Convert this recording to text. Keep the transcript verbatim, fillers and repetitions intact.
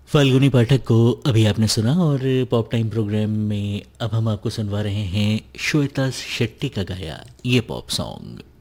फाल्गुनी पाठक को अभी आपने सुना और पॉप टाइम प्रोग्राम में अब हम आपको सुनवा रहे हैं श्वेता शेट्टी का गाया ये पॉप सॉन्ग।